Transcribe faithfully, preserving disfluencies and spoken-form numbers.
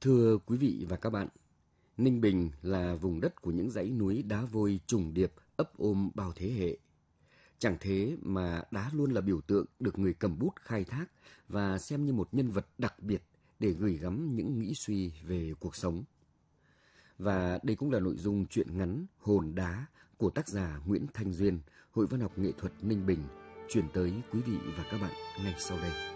Thưa quý vị và các bạn, Ninh Bình là vùng đất của những dãy núi đá vôi trùng điệp ấp ôm bao thế hệ. Chẳng thế mà đá luôn là biểu tượng được người cầm bút khai thác và xem như một nhân vật đặc biệt để gửi gắm những nghĩ suy về cuộc sống. Và đây cũng là nội dung truyện ngắn Hồn Đá của tác giả Nguyễn Thanh Duyên, Hội Văn học Nghệ thuật Ninh Bình, chuyển tới quý vị và các bạn ngay sau đây.